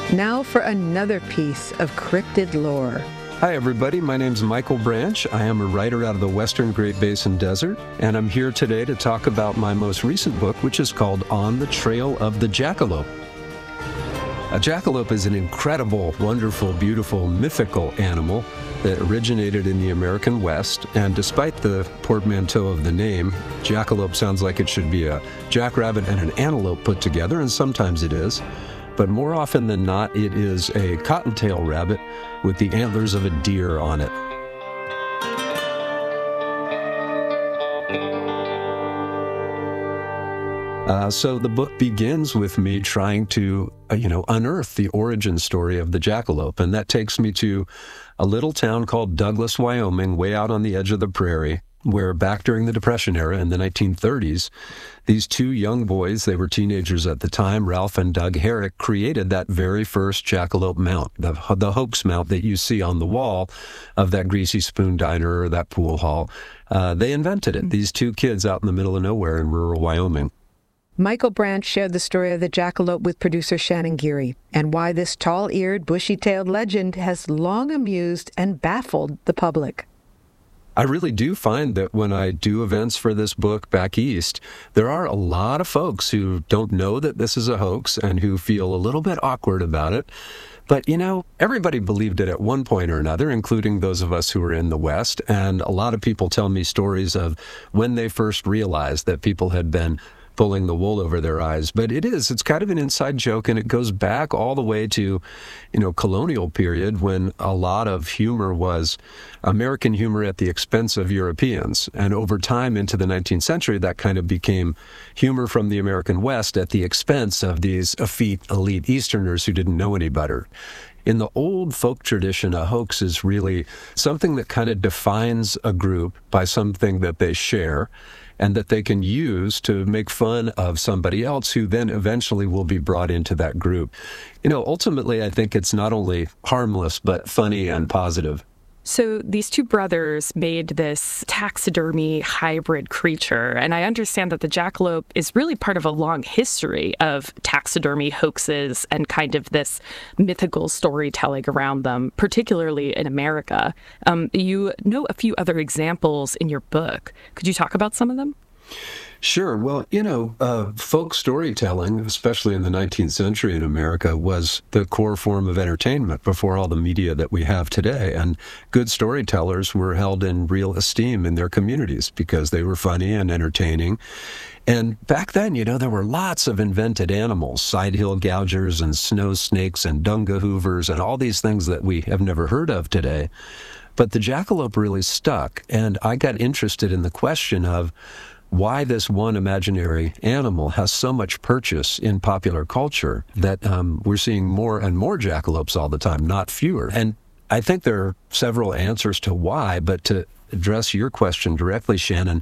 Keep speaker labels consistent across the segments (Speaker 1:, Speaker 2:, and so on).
Speaker 1: Now for another piece of cryptid lore.
Speaker 2: Hi, everybody. My name's Michael Branch. I am a writer out of the Western Great Basin Desert, and I'm here today to talk about my most recent book, which is called On the Trail of the Jackalope. A jackalope is an incredible, wonderful, beautiful, mythical animal that originated in the American West, and despite the portmanteau of the name, jackalope sounds like it should be a jackrabbit and an antelope put together, and sometimes it is. But more often than not, it is a cottontail rabbit with the antlers of a deer on it. So the book begins with me trying to, unearth the origin story of the jackalope. And that takes me to a little town called Douglas, Wyoming, way out on the edge of the prairie, where back during the Depression era in the 1930s, these two young boys, they were teenagers at the time, Ralph and Doug Herrick, created that very first jackalope mount, the hoax mount that you see on the wall of that Greasy Spoon Diner or that pool hall. They invented it, these two kids out in the middle of nowhere in rural Wyoming.
Speaker 1: Michael Branch shared the story of the jackalope with producer Shannon Geary, and why this tall-eared, bushy-tailed legend has long amused and baffled the public.
Speaker 2: I really do find that when I do events for this book back east, there are a lot of folks who don't know that this is a hoax and who feel a little bit awkward about it. But, everybody believed it at one point or another, including those of us who were in the West. And a lot of people tell me stories of when they first realized that people had been pulling the wool over their eyes. But it's kind of an inside joke, and it goes back all the way to, colonial period, when a lot of humor was American humor at the expense of Europeans. And over time into the 19th century, that kind of became humor from the American West at the expense of these effete, elite Easterners who didn't know any better. In the old folk tradition, a hoax is really something that kind of defines a group by something that they share and that they can use to make fun of somebody else who then eventually will be brought into that group. Ultimately, I think it's not only harmless, but funny and positive.
Speaker 3: So these two brothers made this taxidermy hybrid creature, and I understand that the jackalope is really part of a long history of taxidermy hoaxes and kind of this mythical storytelling around them, particularly in America. You know a few other examples in your book. Could you talk about some of them?
Speaker 2: Sure. Well, folk storytelling, especially in the 19th century in America, was the core form of entertainment before all the media that we have today. And good storytellers were held in real esteem in their communities because they were funny and entertaining. And back then, there were lots of invented animals, side-hill gougers and snow snakes and dunga hoovers and all these things that we have never heard of today. But the jackalope really stuck. And I got interested in the question of why this one imaginary animal has so much purchase in popular culture that we're seeing more and more jackalopes all the time, not fewer. And I think there are several answers to why, but to address your question directly, Shannon,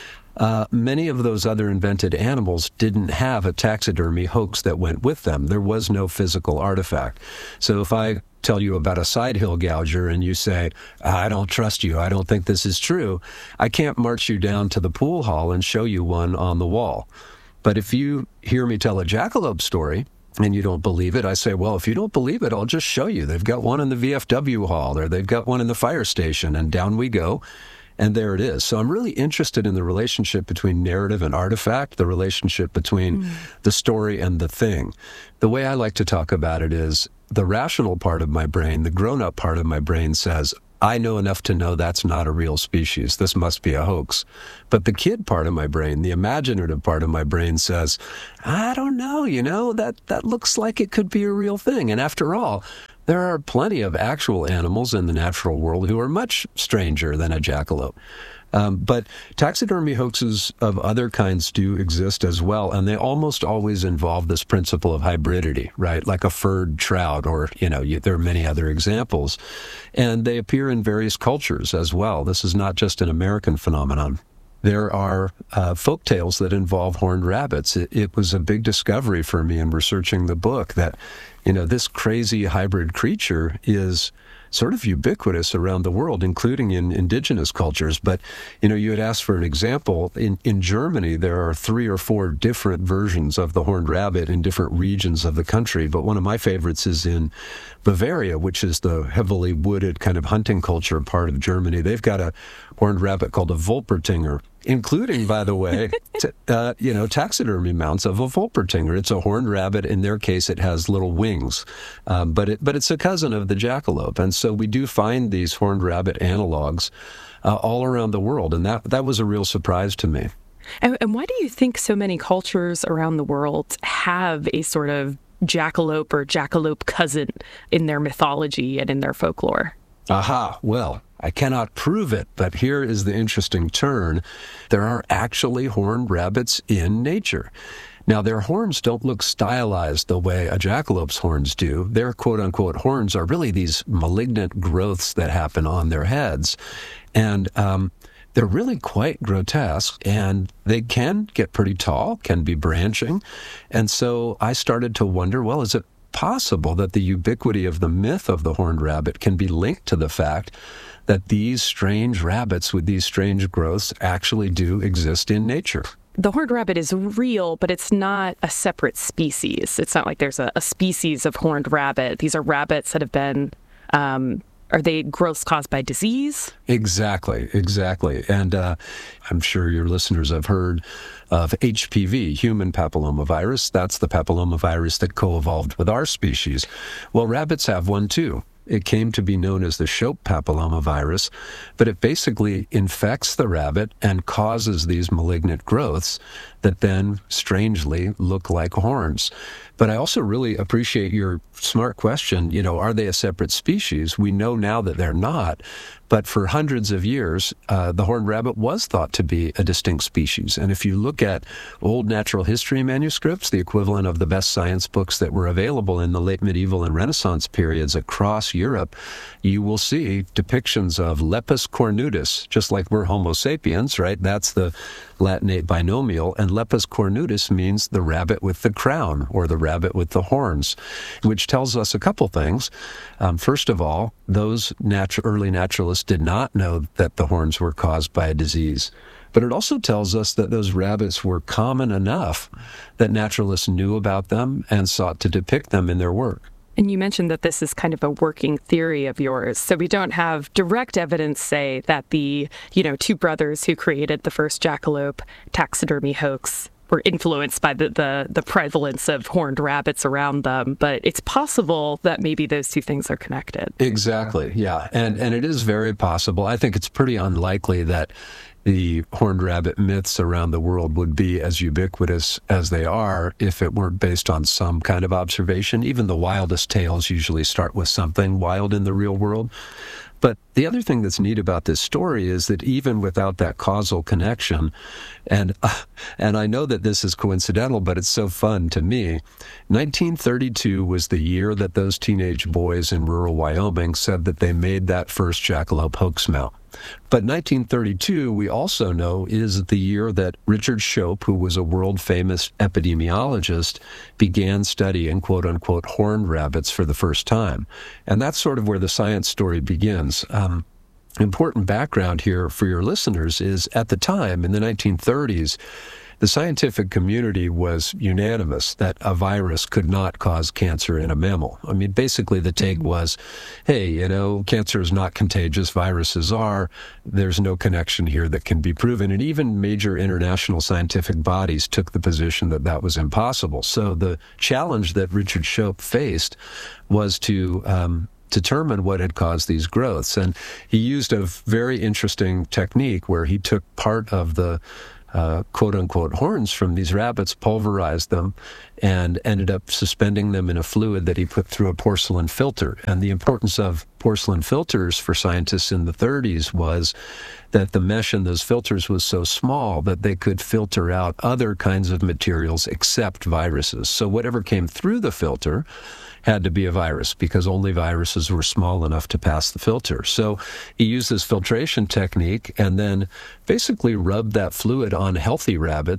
Speaker 2: many of those other invented animals didn't have a taxidermy hoax that went with them. There was no physical artifact. So if I tell you about a side-hill gouger and you say, I don't trust you, I don't think this is true, I can't march you down to the pool hall and show you one on the wall. But if you hear me tell a jackalope story and you don't believe it, I say, well, if you don't believe it, I'll just show you. They've got one in the VFW hall, or they've got one in the fire station, and down we go. And there it is. So I'm really interested in the relationship between narrative and artifact, the relationship between the story and the thing. The way I like to talk about it is the rational part of my brain, the grown-up part of my brain says, I know enough to know that's not a real species. This must be a hoax. But the kid part of my brain, the imaginative part of my brain says, I don't know, that looks like it could be a real thing. And after all, there are plenty of actual animals in the natural world who are much stranger than a jackalope. But taxidermy hoaxes of other kinds do exist as well, and they almost always involve this principle of hybridity, right? Like a furred trout, or, there are many other examples. And they appear in various cultures as well. This is not just an American phenomenon. There are folk tales that involve horned rabbits. It was a big discovery for me in researching the book that, this crazy hybrid creature is sort of ubiquitous around the world, including in indigenous cultures. But, you had asked for an example. In Germany, there are 3 or 4 different versions of the horned rabbit in different regions of the country. But one of my favorites is in Bavaria, which is the heavily wooded kind of hunting culture part of Germany. They've got a horned rabbit called a Wolpertinger, including, by the way, taxidermy mounts of a Wolpertinger. It's a horned rabbit. In their case, it has little wings, but it's a cousin of the jackalope. And so we do find these horned rabbit analogs all around the world, and that was a real surprise to me.
Speaker 3: And why do you think so many cultures around the world have a sort of jackalope or jackalope cousin in their mythology and in their folklore?
Speaker 2: Aha, well, I cannot prove it, but here is the interesting turn. There are actually horned rabbits in nature. Now, their horns don't look stylized the way a jackalope's horns do. Their quote-unquote horns are really these malignant growths that happen on their heads. And they're really quite grotesque, and they can get pretty tall, can be branching. And so I started to wonder, well, is it possible that the ubiquity of the myth of the horned rabbit can be linked to the fact that these strange rabbits with these strange growths actually do exist in nature?
Speaker 3: The horned rabbit is real, but it's not a separate species. It's not like there's a species of horned rabbit. These are rabbits that have been, are they growths caused by disease?
Speaker 2: Exactly. And I'm sure your listeners have heard of HPV, human papillomavirus. That's the papillomavirus that co-evolved with our species. Well, rabbits have one too. It came to be known as the Shope papillomavirus, but it basically infects the rabbit and causes these malignant growths that then strangely look like horns. But I also really appreciate your smart question, are they a separate species? We know now that they're not, but for hundreds of years, the horned rabbit was thought to be a distinct species. And if you look at old natural history manuscripts, the equivalent of the best science books that were available in the late medieval and Renaissance periods across Europe, you will see depictions of Lepus cornutus, just like we're Homo sapiens, right? That's the Latinate binomial, and Lepus cornutus means the rabbit with the crown, or the rabbit with the horns, which tells us a couple things. First of all, those early naturalists did not know that the horns were caused by a disease. But it also tells us that those rabbits were common enough that naturalists knew about them and sought to depict them in their work.
Speaker 3: And you mentioned that this is kind of a working theory of yours. So we don't have direct evidence, say, that the, 2 brothers who created the first jackalope taxidermy hoax were influenced by the prevalence of horned rabbits around them. But it's possible that maybe those 2 things are connected.
Speaker 2: Exactly, yeah. And it is very possible. I think it's pretty unlikely that the horned rabbit myths around the world would be as ubiquitous as they are if it weren't based on some kind of observation. Even the wildest tales usually start with something wild in the real world. But the other thing that's neat about this story is that even without that causal connection, and I know that this is coincidental, but it's so fun to me, 1932 was the year that those teenage boys in rural Wyoming said that they made that first jackalope hoax mount. But 1932, we also know, is the year that Richard Shope, who was a world-famous epidemiologist, began studying, quote-unquote, horned rabbits for the first time. And that's sort of where the science story begins. Important background here for your listeners is, at the time, in the 1930s, the scientific community was unanimous that a virus could not cause cancer in a mammal. I mean, basically the take was, hey, cancer is not contagious, viruses are. There's no connection here that can be proven. And even major international scientific bodies took the position that that was impossible. So the challenge that Richard Shope faced was to determine what had caused these growths. And he used a very interesting technique where he took part of the quote-unquote horns from these rabbits, pulverized them, and ended up suspending them in a fluid that he put through a porcelain filter. And the importance of porcelain filters for scientists in the 30s was that the mesh in those filters was so small that they could filter out other kinds of materials except viruses. So whatever came through the filter had to be a virus, because only viruses were small enough to pass the filter. So he used this filtration technique and then basically rubbed that fluid on healthy rabbits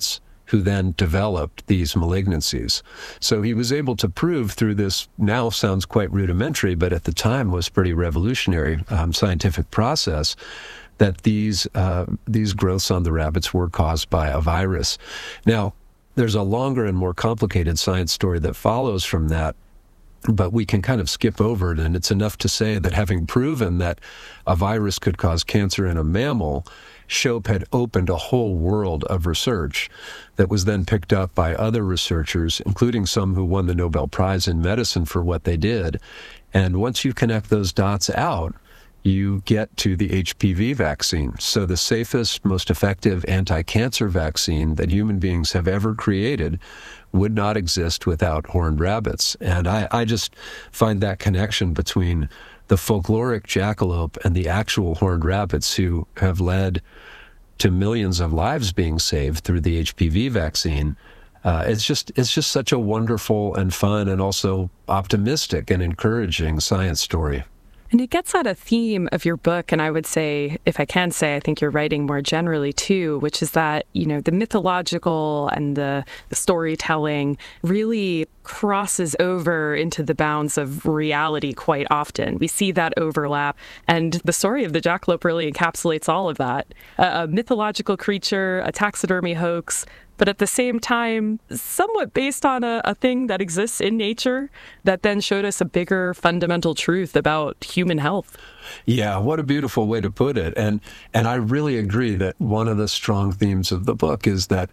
Speaker 2: who then developed these malignancies. So he was able to prove through this, now sounds quite rudimentary, but at the time was pretty revolutionary scientific process, that these growths on the rabbits were caused by a virus. Now, there's a longer and more complicated science story that follows from that, but we can kind of skip over it, and it's enough to say that having proven that a virus could cause cancer in a mammal, Shope had opened a whole world of research that was then picked up by other researchers, including some who won the Nobel Prize in medicine for what they did. And once you connect those dots out, you get to the HPV vaccine. So the safest, most effective anti-cancer vaccine that human beings have ever created would not exist without horned rabbits. And I just find that connection between the folkloric jackalope and the actual horned rabbits, who have led to millions of lives being saved through the HPV vaccine. It's just such a wonderful and fun and also optimistic and encouraging science story.
Speaker 3: And it gets at a theme of your book, and I would say, if I can say, I think you're writing more generally too, which is that, the mythological and the storytelling really crosses over into the bounds of reality quite often. We see that overlap, and the story of the jackalope really encapsulates all of that. A mythological creature, a taxidermy hoax, but at the same time, somewhat based on a thing that exists in nature that then showed us a bigger fundamental truth about human health.
Speaker 2: Yeah, what a beautiful way to put it. And I really agree that one of the strong themes of the book is that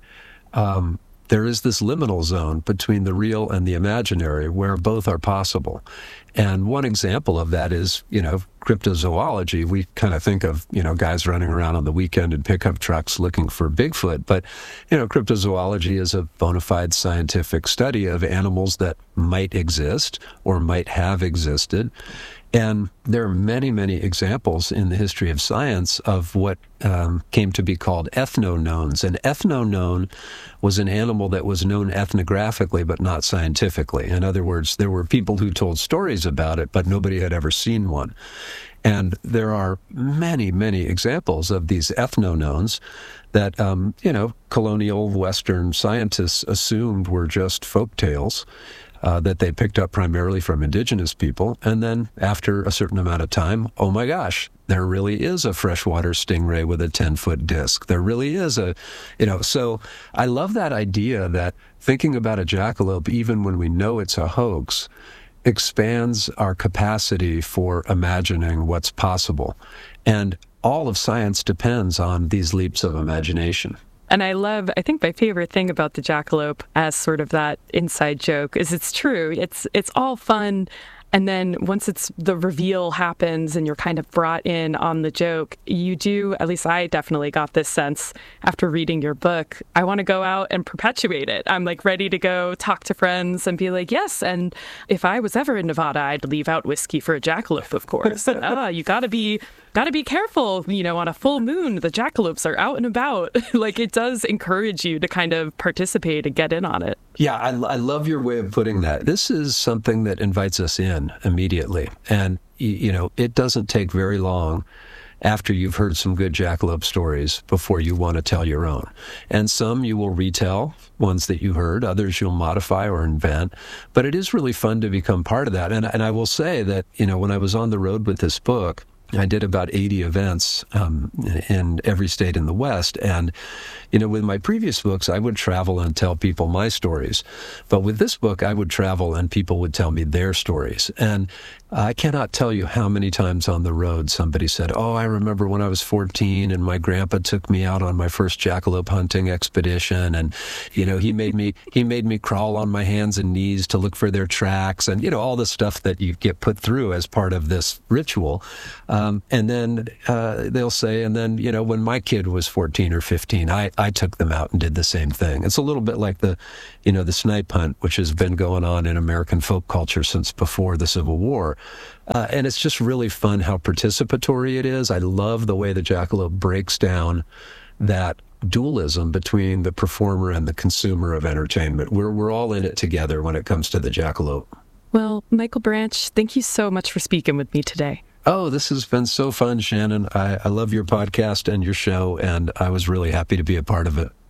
Speaker 2: there is this liminal zone between the real and the imaginary where both are possible. And one example of that is, cryptozoology. We kind of think of, guys running around on the weekend in pickup trucks looking for Bigfoot. But, cryptozoology is a bona fide scientific study of animals that might exist or might have existed. And there are many, many examples in the history of science of what came to be called ethnoknowns. An ethnoknown was an animal that was known ethnographically but not scientifically. In other words, there were people who told stories about it, but nobody had ever seen one. And there are many, many examples of these ethnoknowns that, colonial Western scientists assumed were just folk tales. That they picked up primarily from indigenous people. And then after a certain amount of time, oh my gosh, there really is a freshwater stingray with a 10-foot disc. There really is so I love that idea that thinking about a jackalope, even when we know it's a hoax, expands our capacity for imagining what's possible. And all of science depends on these leaps of imagination.
Speaker 3: And I think my favorite thing about the jackalope as sort of that inside joke is it's true. It's all fun. And then once the reveal happens and you're kind of brought in on the joke, you do, at least I definitely got this sense after reading your book, I want to go out and perpetuate it. I'm like ready to go talk to friends and be like, yes, and if I was ever in Nevada, I'd leave out whiskey for a jackalope, of course. You gotta be careful, on a full moon, the jackalopes are out and about. Like, it does encourage you to kind of participate and get in on it.
Speaker 2: Yeah, I love your way of putting that. This is something that invites us in immediately. And, it doesn't take very long after you've heard some good jackalope stories before you want to tell your own. And some you will retell, ones that you heard, others you'll modify or invent. But it is really fun to become part of that. And I will say that, when I was on the road with this book, I did about 80 events in every state in the West. And, with my previous books, I would travel and tell people my stories. But with this book, I would travel and people would tell me their stories. And I cannot tell you how many times on the road somebody said, oh, I remember when I was 14 and my grandpa took me out on my first jackalope hunting expedition. And, he made me crawl on my hands and knees to look for their tracks and, all the stuff that you get put through as part of this ritual. And then they'll say, and then, when my kid was 14 or 15, I took them out and did the same thing. It's a little bit like the snipe hunt, which has been going on in American folk culture since before the Civil War. And it's just really fun how participatory it is. I love the way the jackalope breaks down that dualism between the performer and the consumer of entertainment. We're all in it together when it comes to the jackalope.
Speaker 3: Well, Michael Branch, thank you so much for speaking with me today.
Speaker 2: Oh, this has been so fun, Shannon. I love your podcast and your show, and I was really happy to be a part of it.